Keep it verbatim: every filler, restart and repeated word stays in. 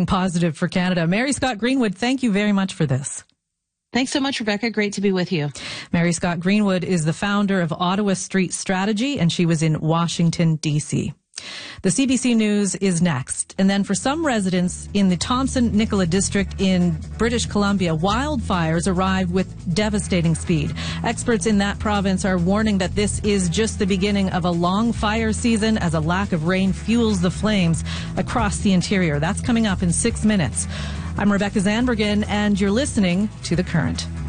something positive for Canada. Mary Scott Greenwood, thank you very much for this. Thanks so much, Rebecca. Great to be with you. Mary Scott Greenwood is the founder of Ottawa Street Strategy, and she was in Washington, D C The C B C News is next. And then for some residents in the Thompson-Nicola district in British Columbia, wildfires arrive with devastating speed. Experts in that province are warning that this is just the beginning of a long fire season as a lack of rain fuels the flames across the interior. That's coming up in six minutes. I'm Rebecca Zandbergen, and you're listening to The Current.